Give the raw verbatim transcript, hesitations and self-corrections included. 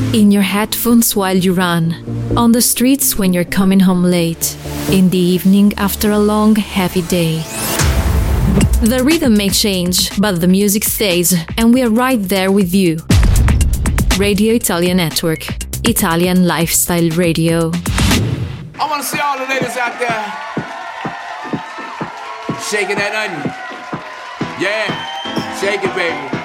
In your headphones while you run, on the streets when you're coming home late, in the evening after a long, heavy day. The rhythm may change, but the music stays, and we are right there with you. Radio Italia Network, Italian Lifestyle Radio. I want to see all the ladies out there shaking that onion. Yeah, shake it, baby.